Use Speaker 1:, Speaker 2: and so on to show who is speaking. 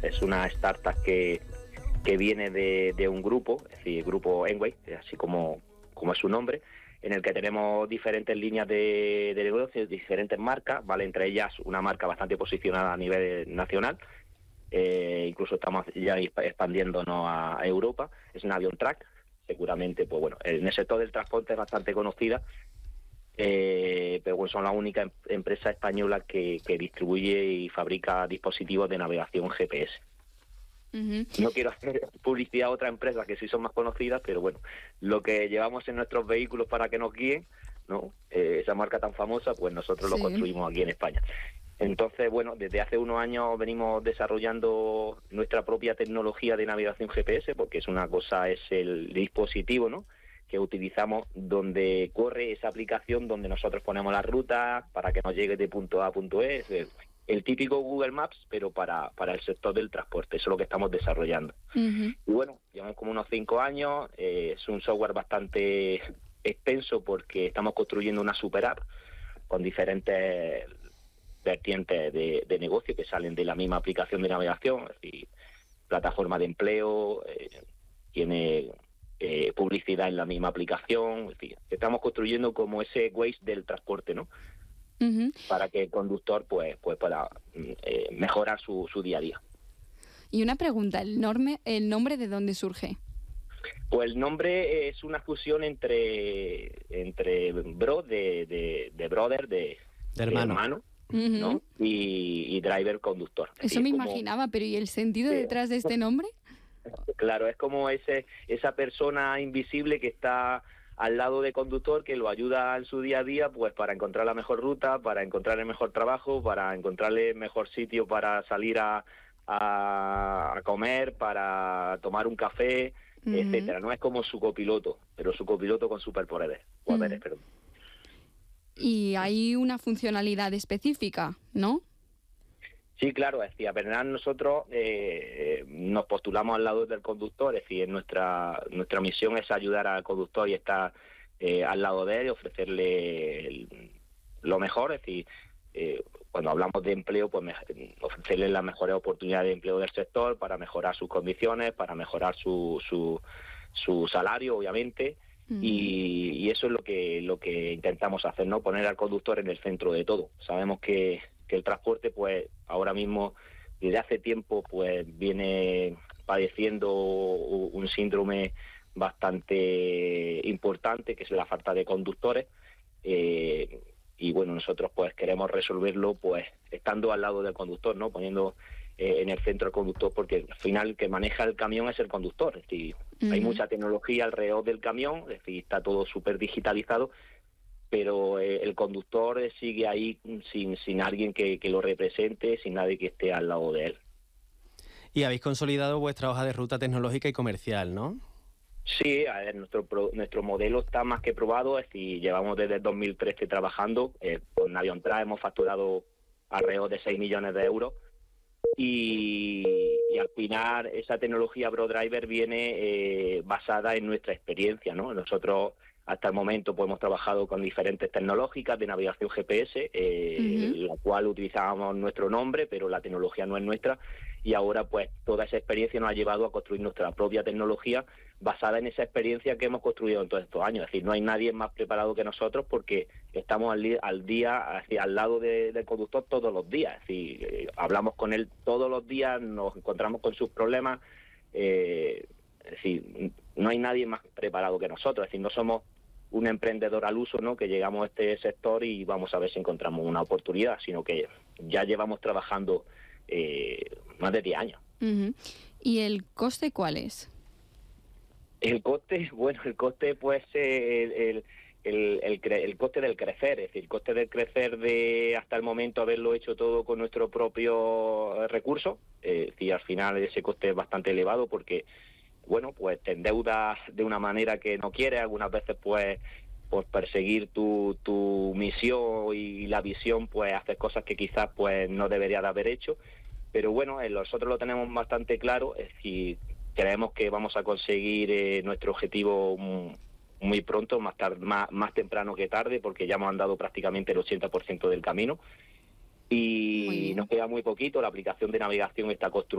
Speaker 1: es una startup que viene de un grupo, es decir, el grupo Enway, así como es su nombre, en el que tenemos diferentes líneas de negocio, diferentes marcas, ¿vale? Entre ellas una marca bastante posicionada a nivel nacional, incluso estamos ya expandiéndonos a Europa, es Navion Track, seguramente, pues bueno, en el sector del transporte es bastante conocida, pero bueno, son la única empresa española que distribuye y fabrica dispositivos de navegación GPS.
Speaker 2: Uh-huh.
Speaker 1: No quiero hacer publicidad a otras empresas que sí son más conocidas, pero bueno, lo que llevamos en nuestros vehículos para que nos guíen, ¿no? Esa marca tan famosa, pues nosotros lo construimos aquí en España. Entonces, bueno, desde hace unos años venimos desarrollando nuestra propia tecnología de navegación GPS, porque es una cosa, es el dispositivo, ¿no?, que utilizamos donde corre esa aplicación, donde nosotros ponemos la ruta para que nos llegue de punto A a punto E. El típico Google Maps, pero para el sector del transporte. Eso es lo que estamos desarrollando.
Speaker 2: Uh-huh.
Speaker 1: Y bueno, llevamos como unos 5 años. Es un software bastante extenso porque estamos construyendo una super app con diferentes vertientes de negocio que salen de la misma aplicación de navegación. Es decir, plataforma de empleo, tiene publicidad en la misma aplicación. Es decir, estamos construyendo como ese Waze del transporte, ¿no?
Speaker 2: Uh-huh.
Speaker 1: Para que el conductor pues pueda mejorar su día a día.
Speaker 2: Y una pregunta, ¿el nombre de dónde surge?
Speaker 1: Pues el nombre es una fusión entre bro, de brother, de hermano,
Speaker 2: uh-huh,
Speaker 1: ¿no? Y driver, conductor.
Speaker 2: Eso me imaginaba, pero ¿y el sentido detrás de este nombre?
Speaker 1: Claro, es como esa persona invisible que está al lado del conductor, que lo ayuda en su día a día, pues para encontrar la mejor ruta, para encontrar el mejor trabajo, para encontrarle el mejor sitio para salir a comer, para tomar un café, uh-huh, etcétera. No es como su copiloto, pero su copiloto con superpoderes.
Speaker 2: Uh-huh. Y hay una funcionalidad específica, ¿no?
Speaker 1: Sí, claro, es decir, a verdad nosotros nos postulamos al lado del conductor, es decir, nuestra misión es ayudar al conductor y estar al lado de él y ofrecerle lo mejor, es decir, cuando hablamos de empleo, pues ofrecerle las mejores oportunidades de empleo del sector para mejorar sus condiciones, para mejorar su salario, obviamente, uh-huh, y eso es lo que intentamos hacer, ¿no? Poner al conductor en el centro de todo. Sabemos que el transporte, pues ahora mismo, desde hace tiempo, pues viene padeciendo un síndrome bastante importante, que es la falta de conductores, y bueno, nosotros pues queremos resolverlo pues estando al lado del conductor, ¿no? Poniendo en el centro al conductor, porque al final el que maneja el camión es el conductor, es decir, uh-huh, hay mucha tecnología alrededor del camión, es decir, está todo súper digitalizado, pero el conductor sigue ahí sin alguien que lo represente, sin nadie que esté al lado de él.
Speaker 3: Y habéis consolidado vuestra hoja de ruta tecnológica y comercial, ¿no?
Speaker 1: Sí, a ver, nuestro modelo está más que probado, es decir, llevamos desde el 2013 trabajando, con Navion Track hemos facturado alrededor de 6 millones de euros, y al final esa tecnología BroDriver viene basada en nuestra experiencia, ¿no? Nosotros hasta el momento pues hemos trabajado con diferentes tecnológicas de navegación GPS, uh-huh, la cual utilizábamos nuestro nombre, pero la tecnología no es nuestra, y ahora pues toda esa experiencia nos ha llevado a construir nuestra propia tecnología basada en esa experiencia que hemos construido en todos estos años. Es decir, no hay nadie más preparado que nosotros porque estamos al día, al lado del conductor todos los días. Es decir, hablamos con él todos los días, nos encontramos con sus problemas. Es decir, no hay nadie más preparado que nosotros. Es decir, no somos un emprendedor al uso, ¿no?, que llegamos a este sector y vamos a ver si encontramos una oportunidad, sino que ya llevamos trabajando más de 10 años.
Speaker 2: Uh-huh. ¿Y el coste cuál es?
Speaker 1: El coste, bueno, el coste pues el coste del crecer, es decir, el coste del crecer de hasta el momento haberlo hecho todo con nuestro propio recurso, y al final ese coste es bastante elevado porque, bueno, pues te endeudas de una manera que no quieres, algunas veces pues por perseguir tu misión y la visión, pues haces cosas que quizás pues no deberías de haber hecho, pero bueno, nosotros lo tenemos bastante claro, es decir, creemos que vamos a conseguir nuestro objetivo muy pronto, más temprano que tarde, porque ya hemos andado prácticamente el 80% del camino y nos queda muy poquito. La aplicación de navegación está construida